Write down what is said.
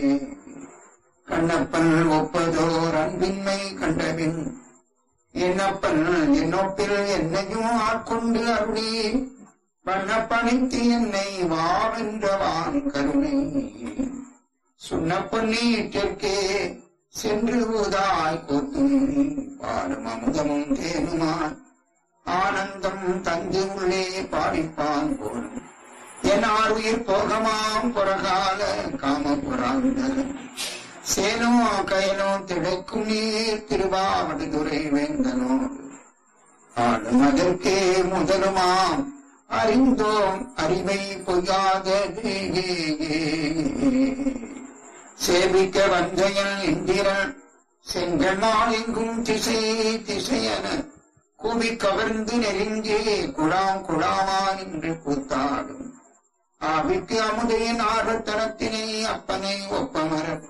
கண்ணப்பன் ஒப்பதோர் அன்பின்மை கண்டபின் என்னப்பன் என்னொப்பில் என்னையும் ஆட்கொண்டு அருளி வண்ணப்பணித்து என்னை வாவென்றவான் கருணை சுண்ணப்பொன்னீட்டிற்கே சென்று ஊதாய் கோத்தும் பாடும் அமுதமும் தேனுமான் ஆனந்தம் தங்கி உள்ளே பாடிப்பான் போலும் என்னால் உயிர் போகமாம் புறகால காமபுராந்த சேனோ கயனோ திடைக்கும் நீர் திருவாவடுதுறை வேந்தனோடு ஆடும் அதற்கே முதலுமாம் அறிந்தோம் அறிவை பொய்யாதே சேவிக்க வந்தையன் இந்திரன் செங்கனால் எங்கும் திசை திசையன கூவி கவர்ந்து நெருங்கே குழாம் குழாமா என்று கூத்தாடும் ஆவிக்கு அமுதையின் ஆறுத்தனத்தினை அப்பனை ஒப்பமர